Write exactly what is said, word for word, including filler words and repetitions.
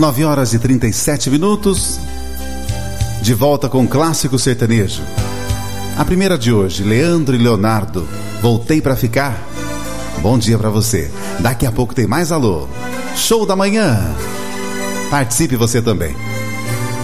nove horas e trinta e sete minutos. De volta com o Clássico Sertanejo. A primeira de hoje, Leandro e Leonardo, Voltei Pra Ficar. Bom dia pra você. Daqui a pouco tem mais alô. Show da manhã. Participe você também.